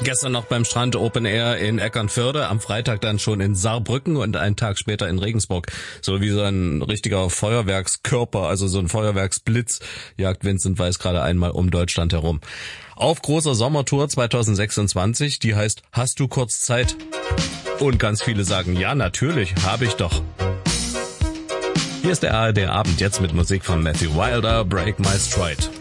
Gestern noch beim Strand Open Air in Eckernförde, am Freitag dann schon in Saarbrücken und einen Tag später in Regensburg. So wie so ein richtiger Feuerwerkskörper, also so ein Feuerwerksblitz, jagt Vincent Weiss gerade einmal um Deutschland herum. Auf großer Sommertour 2026, die heißt Hast du kurz Zeit? Und ganz viele sagen, ja natürlich, habe ich doch. Hier ist der ARD Abend, jetzt mit Musik von Matthew Wilder, Break My Stride.